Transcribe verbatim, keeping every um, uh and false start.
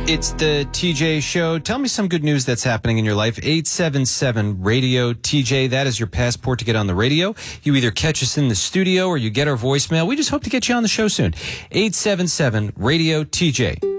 It's the T J Show. Tell me some good news that's happening in your life. eight seven seven radio T J. That is your passport to get on the radio. You either catch us in the studio or you get our voicemail. We just hope to get you on the show soon. eight seven seven radio T J.